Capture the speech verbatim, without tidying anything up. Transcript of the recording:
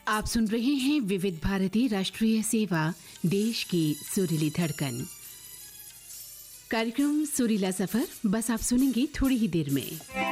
आप सुन रहे हैं विविध भारती राष्ट्रीय सेवा, देश की सुरीली धड़कन। कार्यक्रम सुरीला सफर बस आप सुनेंगे थोड़ी ही देर में।